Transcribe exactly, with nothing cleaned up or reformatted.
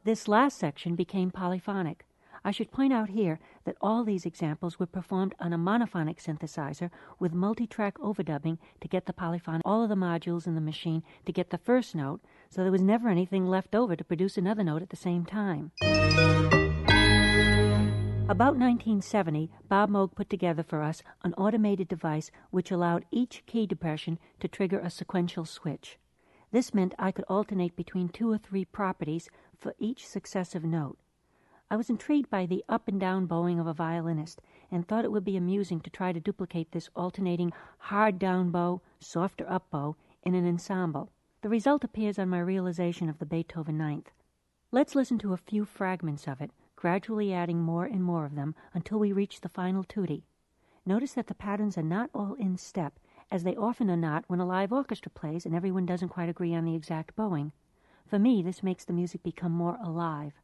This last section became polyphonic. I should point out here that all these examples were performed on a monophonic synthesizer with multi-track overdubbing to get the polyphonic, all of the modules in the machine to get the first note, so there was never anything left over to produce another note at the same time. About nineteen seventy, Bob Moog put together for us an automated device which allowed each key depression to trigger a sequential switch. This meant I could alternate between two or three properties for each successive note. I was intrigued by the up and down bowing of a violinist and thought it would be amusing to try to duplicate this alternating hard down bow, softer up bow in an ensemble. The result appears on my realization of the Beethoven Ninth. Let's listen to a few fragments of it, gradually adding more and more of them until we reach the final tutti. Notice that the patterns are not all in step, as they often are not when a live orchestra plays and everyone doesn't quite agree on the exact bowing. For me, this makes the music become more alive.